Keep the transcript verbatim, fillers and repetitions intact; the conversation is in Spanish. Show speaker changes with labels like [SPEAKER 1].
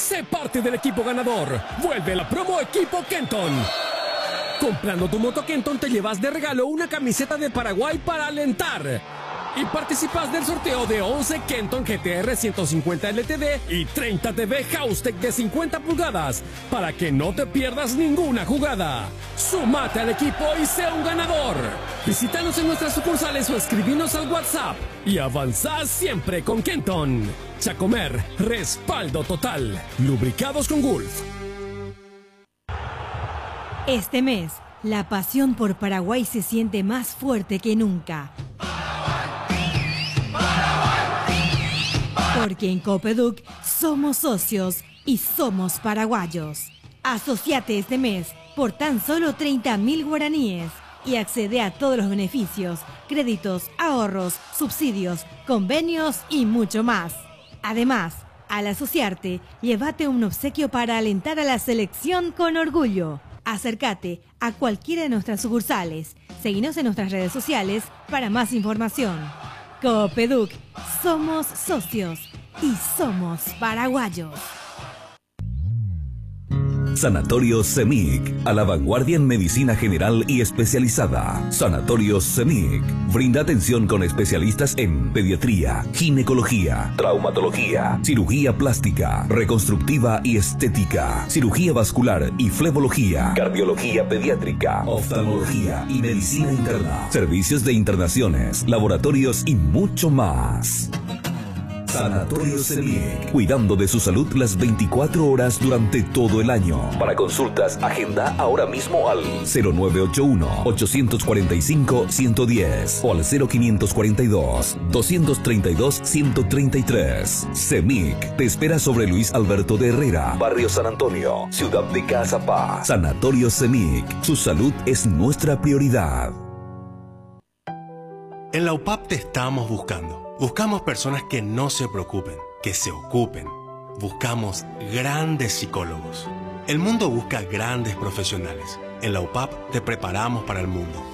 [SPEAKER 1] Sé parte del equipo ganador. Vuelve la promo Equipo Kenton. Comprando tu moto Kenton te llevas de regalo una camiseta de Paraguay para alentar. Y participas del sorteo de once Kenton G T R ciento cincuenta L T D y treinta T V Houstek de cincuenta pulgadas para que no te pierdas ninguna jugada. Súmate al equipo y sea un ganador. Visítanos en nuestras sucursales o escribinos al WhatsApp y avanzá siempre con Kenton. Chacomer, respaldo total. Lubricados con Gulf.
[SPEAKER 2] Este mes, la pasión por Paraguay se siente más fuerte que nunca. Porque en Copeduc somos socios y somos paraguayos. Asociate este mes por tan solo treinta mil guaraníes y accede a todos los beneficios, créditos, ahorros, subsidios, convenios y mucho más. Además, al asociarte, llévate un obsequio para alentar a la selección con orgullo. Acércate a cualquiera de nuestras sucursales. Seguinos en nuestras redes sociales para más información. Copeduc, somos socios y somos paraguayos.
[SPEAKER 3] Sanatorio Semic, a la vanguardia en medicina general y especializada. Sanatorio Semic brinda atención con especialistas en pediatría, ginecología, traumatología, cirugía plástica, reconstructiva y estética, cirugía vascular y flebología, cardiología pediátrica, oftalmología y medicina interna, servicios de internaciones, laboratorios y mucho más. Sanatorio Semic, cuidando de su salud las veinticuatro horas durante todo el año. Para consultas, agenda ahora mismo al cero nueve ocho uno, ocho cuatro cinco, uno uno cero o al cero cinco cuatro dos, dos tres dos, uno tres tres. Semic te espera sobre Luis Alberto de Herrera, Barrio San Antonio, Ciudad de Cazapá. Sanatorio Semic, su salud es nuestra prioridad.
[SPEAKER 4] En la U P A P te estamos buscando. Buscamos personas que no se preocupen, que se ocupen. Buscamos grandes psicólogos. El mundo busca grandes profesionales. En la U P A P te preparamos para el mundo.